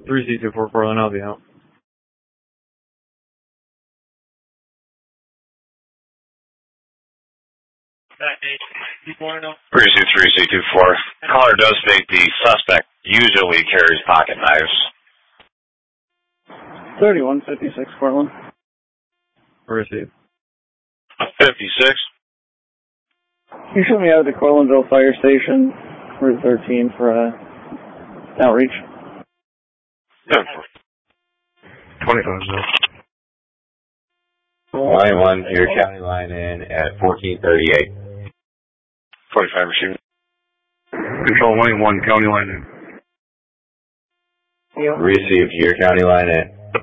3C24 Portland, I'll be out. Precinct 3C24. Caller does state the suspect usually carries pocket knives. 3156 Portland. Receive. 56. You shoot me out at the Cortlandville Fire Station, Route 13 for outreach. 25 Line 1, your county line in at 1438. 45 machine. Control Lane 1, county line in. Received your county line in.